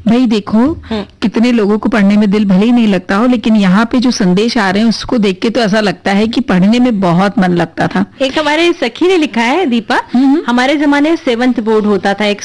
भाई देखो, कितने लोगों को पढ़ने में दिल भले ही नहीं लगता हो, लेकिन यहाँ पे जो संदेश आ रहे हैं उसको देख के तो ऐसा लगता है कि पढ़ने में बहुत मन लगता था। एक हमारे सखी ने लिखा है, दीपा, हमारे जमाने 7th बोर्ड होता था, एक